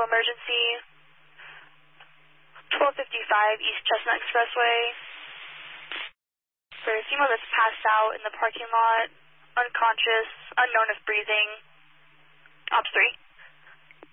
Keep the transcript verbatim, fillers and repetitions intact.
emergency. twelve fifty-five East Chestnut Expressway. For a female that's passed out in the parking lot, unconscious, unknown if breathing. Ops three.